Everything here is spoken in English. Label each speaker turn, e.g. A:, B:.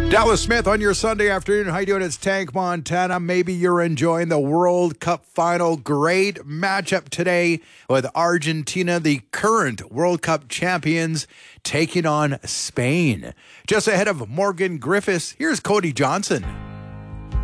A: Dallas Smith on your Sunday afternoon. How you doing? It's Tank Montana. Maybe you're enjoying the World Cup final. Great matchup today with Argentina, the current World Cup champions, taking on Spain. Just ahead of Morgan Griffiths, here's Cody Johnson.